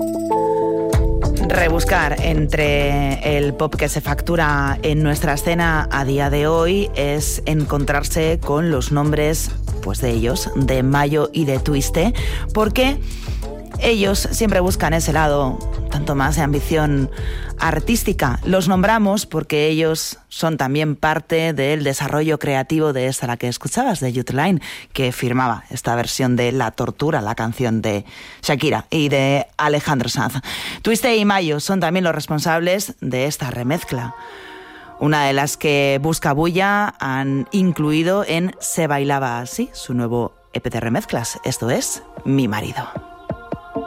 Rebuscar entre el pop que se factura en nuestra escena a día de hoy es encontrarse con los nombres, pues de ellos, de Mayo y de Twiste, porque ellos siempre buscan ese lado tanto más de ambición artística. Los nombramos porque ellos son también parte del desarrollo creativo de esta, la que escuchabas, de Youth Line, que firmaba esta versión de La Tortura, la canción de Shakira y de Alejandro Sanz. Twiste y Mayo son también los responsables de esta remezcla. Una de las que Busca Bulla han incluido en Se Bailaba Así, su nuevo EP de remezclas. Esto es Mi Marido.